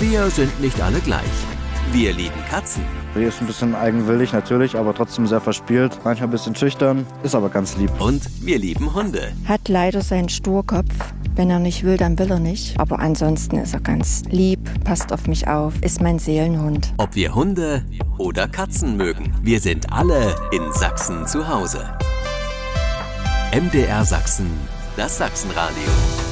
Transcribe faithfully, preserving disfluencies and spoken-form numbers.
Wir sind nicht alle gleich. Wir lieben Katzen. Die ist ein bisschen eigenwillig natürlich, aber trotzdem sehr verspielt. Manchmal ein bisschen schüchtern, ist aber ganz lieb. Und wir lieben Hunde. Hat leider seinen Sturkopf. Wenn er nicht will, dann will er nicht. Aber ansonsten ist er ganz lieb, passt auf mich auf, ist mein Seelenhund. Ob wir Hunde oder Katzen mögen, wir sind alle in Sachsen zu Hause. M D R Sachsen, das Sachsenradio.